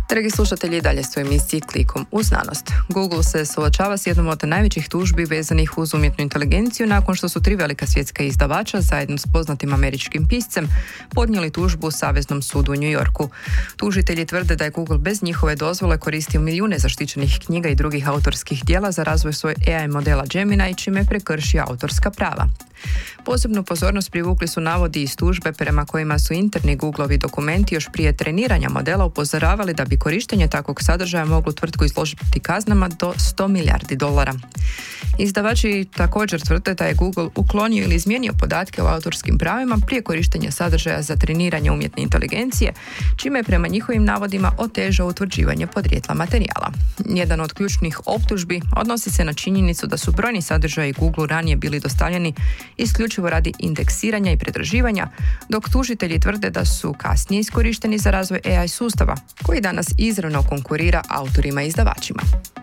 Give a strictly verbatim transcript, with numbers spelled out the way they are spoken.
Dragi slušatelji, i dalje su u emisiji Klikom u znanost. Google se suočava s jednom od najvećih tužbi vezanih uz umjetnu inteligenciju nakon što su tri velika svjetska izdavača zajedno s poznatim američkim piscem podnijeli tužbu u Saveznom sudu u New Yorku. Tužitelji tvrde da je Google bez njihove dozvole koristio milijune zaštićenih knjiga i drugih autorskih djela za razvoj svoj A I modela Gemini, čime je prekršio autorska prava. Posebnu pozornost privukli su navodi iz tužbe prema kojima su interni Googlovi dokumenti još prije treniranja modela upozoravali da bi korištenje takvog sadržaja moglo tvrtku izložiti kaznama do sto milijardi dolara. Izdavači također tvrde da je Google uklonio ili izmijenio podatke o autorskim pravima prije korištenja sadržaja za treniranje umjetne inteligencije, čime je prema njihovim navodima otežao utvrđivanje podrijetla materijala. Jedan od ključnih optužbi odnosi se na činjenicu da su brojni sadržaji Google ranije bili dostavljeni isključivo radi indeksiranja i pretraživanja, dok tužitelji tvrde da su kasnije iskorišteni za razvoj A I sustava, koji danas izravno konkurira autorima i izdavačima.